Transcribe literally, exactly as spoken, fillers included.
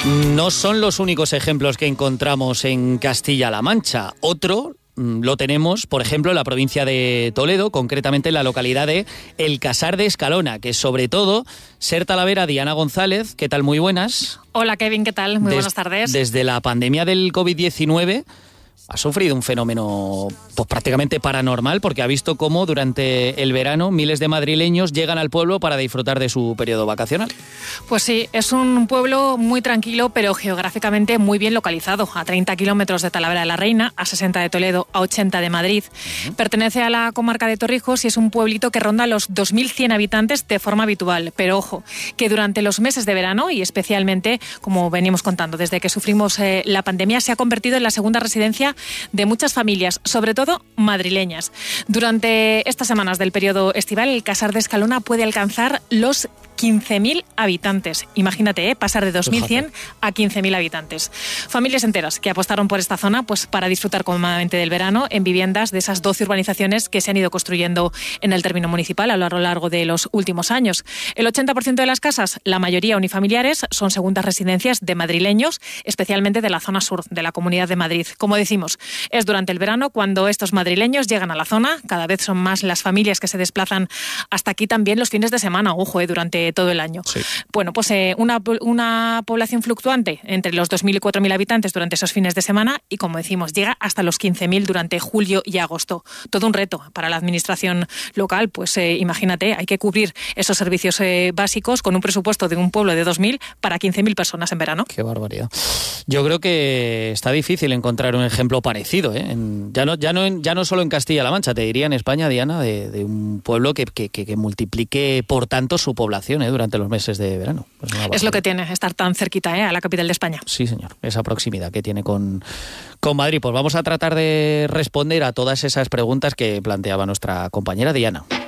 No son los únicos ejemplos que encontramos en Castilla-La Mancha. Otro lo tenemos, por ejemplo, en la provincia de Toledo, concretamente en la localidad de El Casar de Escalona, que sobre todo, Ser Talavera, Diana González, ¿qué tal? Muy buenas. Hola Kevin, ¿qué tal? Muy Des- buenas tardes. Desde la pandemia del covid diecinueve ha sufrido un fenómeno pues, prácticamente paranormal, porque ha visto cómo durante el verano miles de madrileños llegan al pueblo para disfrutar de su periodo vacacional. Pues sí, es un pueblo muy tranquilo, pero geográficamente muy bien localizado, a treinta kilómetros de Talavera de la Reina, a sesenta de Toledo, a ochenta de Madrid. Uh-huh. Pertenece a la comarca de Torrijos y es un pueblito que ronda los dos mil cien habitantes de forma habitual. Pero ojo, que durante los meses de verano, y especialmente, como venimos contando, desde que sufrimos eh, la pandemia, se ha convertido en la segunda residencia de muchas familias, sobre todo madrileñas. Durante estas semanas del periodo estival, el Casar de Escalona puede alcanzar los quince mil habitantes. Imagínate, ¿eh? pasar de dos mil cien a quince mil habitantes. Familias enteras que apostaron por esta zona pues, para disfrutar cómodamente del verano en viviendas de esas doce urbanizaciones que se han ido construyendo en el término municipal a lo largo de los últimos años. El ochenta por ciento de las casas, la mayoría unifamiliares, son segundas residencias de madrileños, especialmente de la zona sur de la Comunidad de Madrid. Como decimos, es durante el verano cuando estos madrileños llegan a la zona. Cada vez son más las familias que se desplazan hasta aquí también los fines de semana, ojo, eh, durante todo el año. Sí. Bueno, pues eh, una, una población fluctuante entre los dos mil y cuatro mil habitantes durante esos fines de semana y, como decimos, llega hasta los quince mil durante julio y agosto. Todo un reto para la administración local, pues eh, imagínate, hay que cubrir esos servicios eh, básicos con un presupuesto de un pueblo de dos mil para quince mil personas en verano. Qué barbaridad. Yo creo que está difícil encontrar un ejemplo parecido, ¿eh? En, ya, no, ya, no, ya no solo en Castilla-La Mancha, te diría en España, Diana, de, de un pueblo que, que, que multiplique por tanto su población ¿eh? durante los meses de verano. Pues es lo que tiene estar tan cerquita ¿eh? a la capital de España. Sí, señor, esa proximidad que tiene con, con Madrid. Pues vamos a tratar de responder a todas esas preguntas que planteaba nuestra compañera Diana.